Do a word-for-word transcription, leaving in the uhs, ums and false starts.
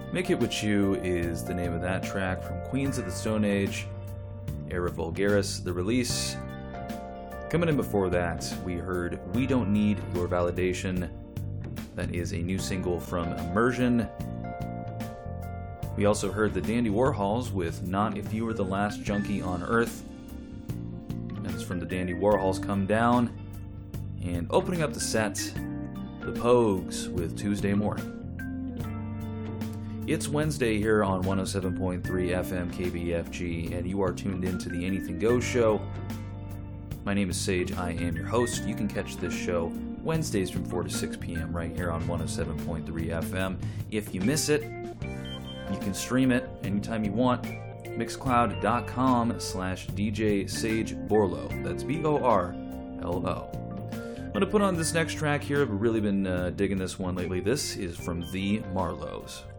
Make It With You is the name of that track from Queens of the Stone Age, Era Vulgaris, the release. Coming in before that, we heard We Don't Need Your Validation. That is a new single from Immersion. We also heard the Dandy Warhols with Not If You Were the Last Junkie on Earth. That's from the Dandy Warhols Come Down. And opening up the set, the Pogues with Tuesday Morning. It's Wednesday here on one oh seven point three F M K B F G, and you are tuned in to the Anything Goes show. My name is Sage, I am your host. You can catch this show Wednesdays from four to six p.m. right here on one oh seven point three F M. If you miss it, you can stream it anytime you want. Mixcloud.com slash DJ Sage Borlo. That's B O R L O. I'm going to put on this next track here. I've really been uh, digging this one lately. This is from The Marlows.